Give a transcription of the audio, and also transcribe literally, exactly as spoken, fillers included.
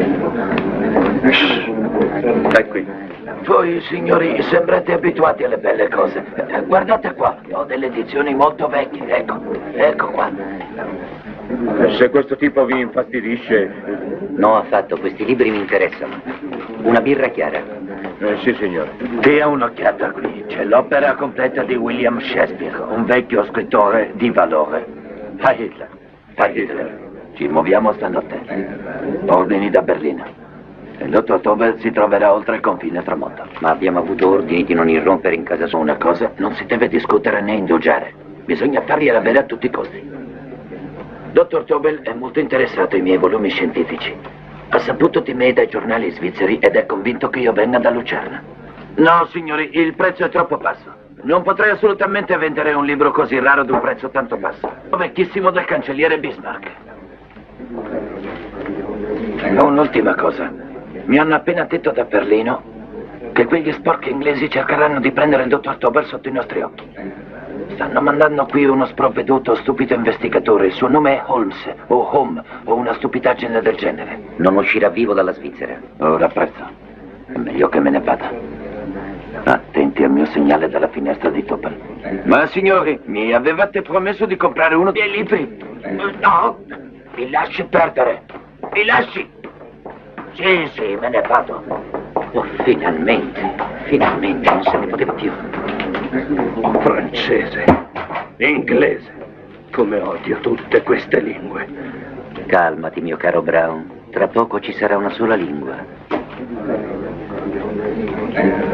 È qui. Voi, signori, sembrate abituati alle belle cose. Guardate qua, ho delle edizioni molto vecchie. Ecco, ecco qua. Se questo tipo vi infastidisce... No, affatto, questi libri mi interessano. Una birra chiara. Eh, sì, signore. Dia un'occhiata qui. C'è l'opera completa di William Shakespeare, un vecchio scrittore di valore. A Hitler. A Hitler. Ci muoviamo stanotte. Ordini da Berlino. Il dottor Tobel si troverà oltre il confine tramonto. Ma abbiamo avuto ordini di non irrompere in casa sua. Una cosa non si deve discutere né indugiare. Bisogna fargliela bene a tutti i costi. Dottor Tobel è molto interessato ai miei volumi scientifici. Ha saputo di me dai giornali svizzeri ed è convinto che io venga da Lucerna. No, signori, il prezzo è troppo basso. Non potrei assolutamente vendere un libro così raro ad un prezzo tanto basso. Vecchissimo del cancelliere Bismarck. Un'ultima cosa. Mi hanno appena detto da Berlino che quegli sporchi inglesi cercheranno di prendere il dottor Tobel sotto i nostri occhi. Stanno mandando qui uno sprovveduto, stupido investigatore. Il suo nome è Holmes, o Home, o una stupidaggine del genere. Non uscirà vivo dalla Svizzera. Ora prezzo. È meglio che me ne vada. Attenti al mio segnale dalla finestra di Tobel. Ma signori, mi avevate promesso di comprare uno dei libri? No, mi lasci perdere. Mi lasci. Sì, sì, me ne vado. Oh, finalmente, finalmente, non se ne poteva più. Francese, inglese, come odio tutte queste lingue. Calmati, mio caro Brown. Tra poco ci sarà una sola lingua.